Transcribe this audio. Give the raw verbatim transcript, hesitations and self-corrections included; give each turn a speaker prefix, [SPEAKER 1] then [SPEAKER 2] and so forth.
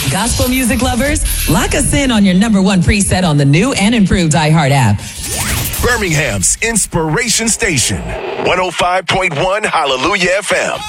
[SPEAKER 1] Gospel music lovers, lock us in on your number one preset on the new and improved iHeart app.
[SPEAKER 2] Birmingham's Inspiration Station, one oh five point one Hallelujah F M.